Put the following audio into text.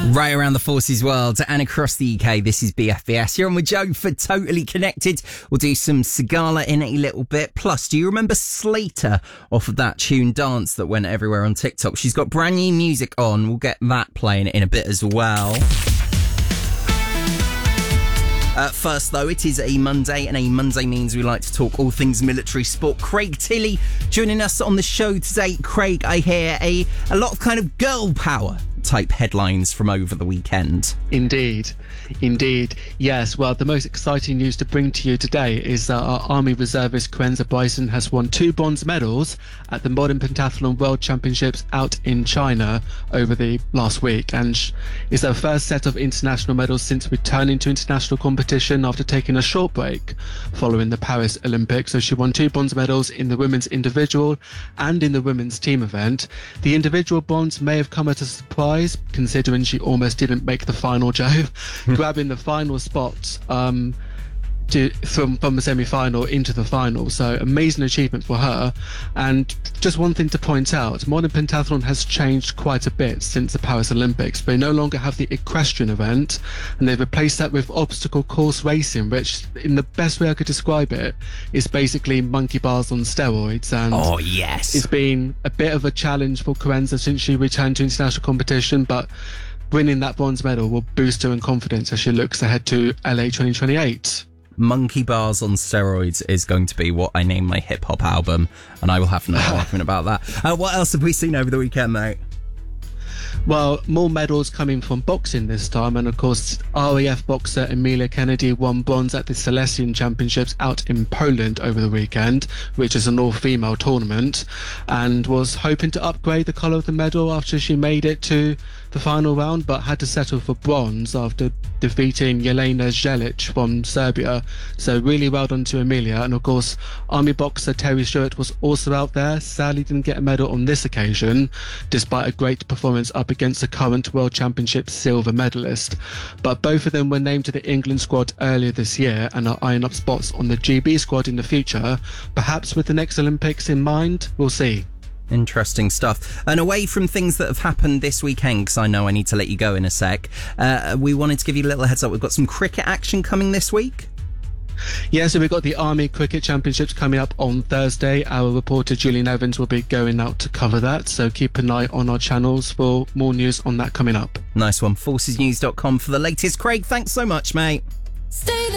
Right around the forces world and across the UK, this is BFBS. You're on with Joe for Totally Connected. We'll do some Sigala in a little bit. Plus, do you remember Slater off of that tune Dance that went everywhere on TikTok? She's got brand new music on. We'll get that playing in a bit as well. First, though, it is a Monday, and a Monday means we like to talk all things military sport. Craig Tilley joining us on the show today. Craig, I hear a lot of kind of girl power type headlines from over the weekend. Indeed. Yes, well, the most exciting news to bring to you today is that our Army reservist Quenza Bryson has won 2 bronze medals at the Modern Pentathlon World Championships out in China over the last week, and it's her first set of international medals since returning to international competition after taking a short break following the Paris Olympics. So she won 2 bronze medals in the women's individual and in the women's team event. The individual bronze may have come at a surprise, considering she almost didn't make the final, Joe, grabbing the final spot from the semi-final into the final. So amazing achievement for her. And just one thing to point out, modern pentathlon has changed quite a bit since the Paris Olympics. They no longer have the equestrian event, and they've replaced that with obstacle course racing, which in the best way I could describe it is basically monkey bars on steroids. And oh yes, it's been a bit of a challenge for Quenza since she returned to international competition, but winning that bronze medal will boost her in confidence as she looks ahead to LA 2028. Monkey Bars on Steroids is going to be what I name my hip-hop album, and I will have no argument about that. What else have we seen over the weekend, mate? Well, more medals coming from boxing this time, and of course RAF boxer Emilia Kennedy won bronze at the Silesian Championships out in Poland over the weekend, which is an all-female tournament, and was hoping to upgrade the colour of the medal after she made it to the final round, but had to settle for bronze after defeating Jelena Zelic from Serbia. So really well done to Emilia. And of course, Army boxer Terry Stewart was also out there. Sadly didn't get a medal on this occasion, despite a great performance up against the current World Championship silver medalist. But both of them were named to the England squad earlier this year and are eyeing up spots on the GB squad in the future, perhaps with the next Olympics in mind. We'll see. Interesting stuff. And away from things that have happened this weekend, because I know I need to let you go in a sec, we wanted to give you a little heads up. We've got some cricket action coming this week. Yeah, so we've got the Army Cricket Championships coming up on Thursday. Our reporter Julian Evans will be going out to cover that, so keep an eye on our channels for more news on that coming up. Nice one. Forcesnews.com for the latest. Craig, thanks so much, mate. Stay